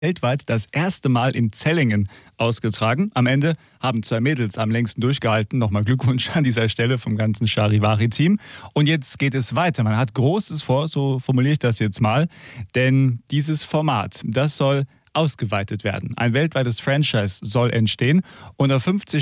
weltweit das erste Mal in Zellingen ausgetragen. Am Ende haben 2 Mädels am längsten durchgehalten. Nochmal Glückwunsch an dieser Stelle vom ganzen Charivari-Team. Und jetzt geht es weiter. Man hat Großes vor, so formuliere ich das jetzt mal. Denn dieses Format, das soll ausgeweitet werden. Ein weltweites Franchise soll entstehen. Unter 50